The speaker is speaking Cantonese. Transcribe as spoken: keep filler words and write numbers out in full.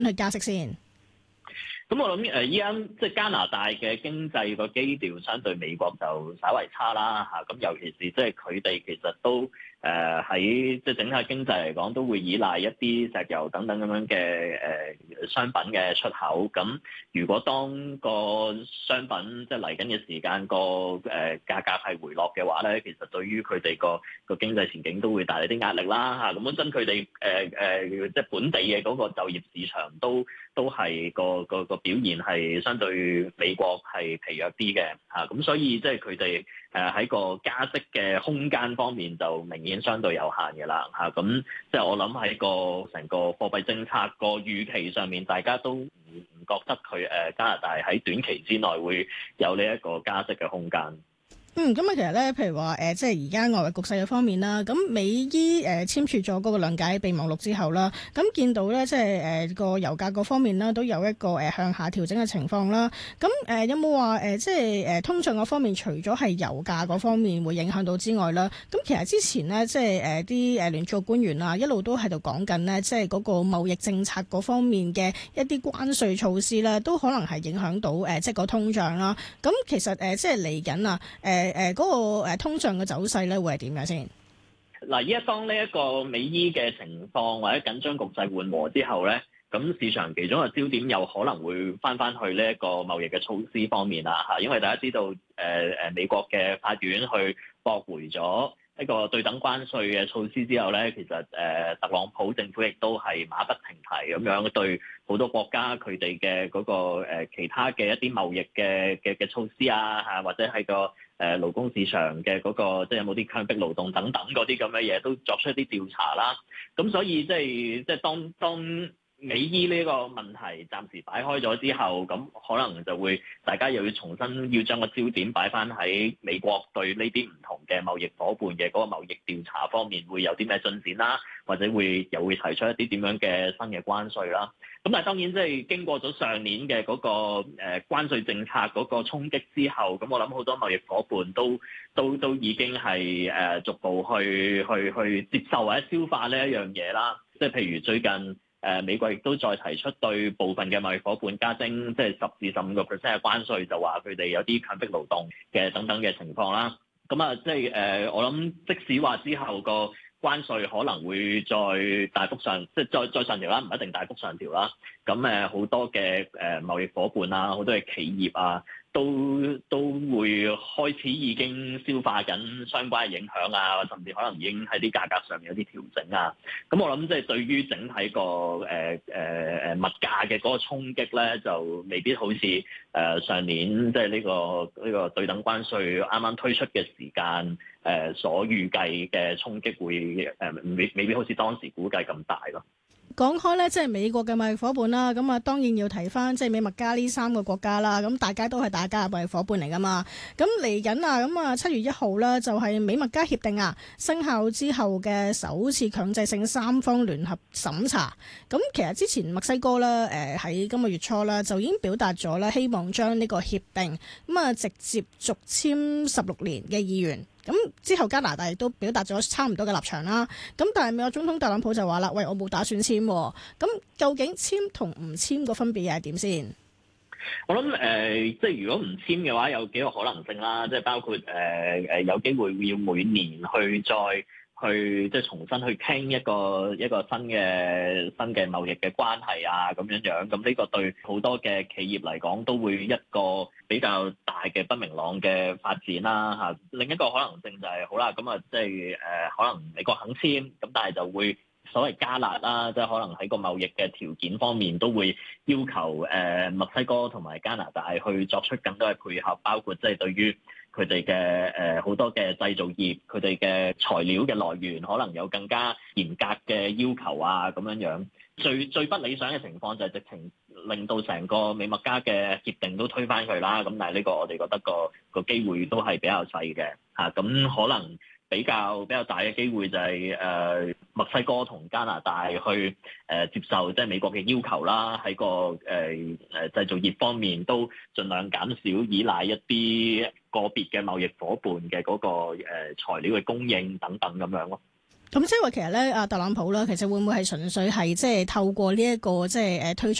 去加息先？ 咁我諗誒，依家即係加拿大嘅經濟個基調相對美國就稍為差啦嚇。咁尤其是即係佢哋其實都誒喺即係整體經濟嚟講，都會依賴一啲石油等等咁樣嘅誒商品嘅出口。咁如果當個商品即係嚟緊嘅時間個誒價格係回落嘅話咧，其實對於佢哋個個經濟前景都會帶嚟啲壓力啦嚇。咁本身佢哋誒誒即係本地嘅嗰個就業市場都都係個個個表現係相對美國係疲弱啲嘅嚇，咁所以即係佢哋誒喺個加息嘅空間方面就明顯相對有限嘅啦嚇，咁即係我諗喺個成個貨幣政策個預期上面，大家都唔唔覺得佢誒加拿大喺短期之內會有呢一個加息嘅空間。 嗯，咁啊，其實咧，譬如話誒、呃，即係而家外圍局勢嘅方面啦，咁美伊誒、呃、簽署咗嗰個諒解備忘錄之後啦，咁見到咧，即係誒個油價嗰方面啦，都有一個誒、呃、向下調整嘅情況啦。咁誒、呃、有冇話誒，即係誒、呃、通脹嗰方面，除咗係油價嗰方面會影響到之外啦，咁其實之前呢，即係誒啲誒聯儲官員啊，一路都喺度講緊呢，即係嗰個貿易政策嗰方面嘅一啲關稅措施咧，都可能係影響到誒、呃、即係個通脹啦。咁其實誒、呃、即係嚟緊啊，誒、呃。誒誒嗰個誒通脹嘅走勢咧，會係點樣先？ 嗱，依一當呢一個美伊嘅情況或者緊張局勢緩和之後咧，咁市場其中嘅焦點有可能會翻翻去呢一個貿易嘅措施方面啦嚇，因為大家知道誒誒、呃、美國嘅法院去駁回咗一個對等關稅嘅措施之後咧，其實誒、呃、特朗普政府亦都係馬不停蹄咁樣對好多國家佢哋嘅嗰個、呃、其他嘅一啲貿易嘅嘅嘅措施啊嚇，或者係個誒勞工市場嘅嗰個即係有冇啲強迫勞動等等嗰啲咁嘅嘢，都作出一啲調查啦。咁所以即係即係當當美伊呢個問題暫時擺開咗之後，咁可能就會大家又要重新要將個焦點擺翻喺美國對呢啲唔同嘅貿易夥伴嘅嗰個貿易調查方面會有啲咩進展啦，或者會又會提出一啲點樣嘅新嘅關稅啦。咁但係當然即係經過咗上年嘅嗰個誒關稅政策嗰個衝擊之後，咁我諗好多貿易夥伴都都都已經係誒逐步去去去接受或者消化呢一樣嘢啦。即係譬如最近誒美國亦都再提出對部分嘅貿易夥伴加徵即係十至十五個 percent 嘅關稅，就話佢哋有啲強迫勞動嘅等等嘅情況啦。咁啊即係誒我諗即使話之後個關稅可能會再大幅上，即係再再上調啦，唔一定大幅上調啦。咁誒好多嘅誒貿易夥伴啊，好多嘅企業啊，都都會開始已經消化緊相關嘅影響啊，甚至可能已經喺啲價格上面有啲調整啊。咁我諗即係對於整體個誒誒誒物價嘅嗰個衝擊咧，就未必好似誒、呃、上年即係呢個呢、呢個對等關稅啱啱推出嘅時間。誒、呃、所預計嘅衝擊會誒、呃、未未必好似當時估計咁大咯。 講開咧，即係美國嘅貿易夥伴啦，咁啊當然要提翻即係美墨加呢三個國家啦，咁大家都係大家嘅貿易夥伴嚟噶嘛。咁嚟緊啊，咁啊七月一號咧就係美墨加協定啊生效之後嘅首次強制性三方聯合審查。咁其實之前墨西哥咧誒喺今個月初啦就已經表達咗咧希望將呢個協定咁啊直接續簽十六年嘅意願。咁之後加拿大亦都表達咗差唔多嘅立場啦。咁但係美國總統特朗普就話啦：喂，我冇打算簽。咁究竟簽同唔簽個分別又係點先？ 我諗誒、呃，即係如果唔簽嘅話，有幾個可能性啦。即係包括誒誒、呃，有機會要每年去再去即係重新去傾一個一個新嘅新嘅貿易嘅關係啊，咁樣樣。咁呢個對好多嘅企業嚟講，都會一個比較大嘅不明朗嘅發展啦嚇。另一個可能性就係、是、好啦，咁啊即係誒、呃，可能美國肯簽，咁但係就會所謂加辣啦，即係可能喺個貿易嘅條件方面都會要求誒、呃、墨西哥同埋加拿大去作出更多嘅配合，包括即係對於佢哋嘅誒好多嘅製造業，佢哋嘅材料嘅來源可能有更加嚴格嘅要求啊，咁樣樣。最最不理想嘅情況就係直情令到成個美墨加嘅協定都推翻佢啦。咁但係呢個我哋覺得個個機會都係比較細嘅嚇，咁、啊、可能。比較比較大嘅機會就係、是、誒、呃、墨西哥同加拿大去誒、呃、接受即係美國嘅要求啦，喺個誒誒、呃、製造業方面都盡量減少依賴一啲個別嘅貿易夥伴嘅嗰、那個、呃、材料嘅供應等等咁樣咯。 咁即係話其實咧，阿特朗普啦，其實會唔會係純粹係即係透過呢、這、一個即係誒推出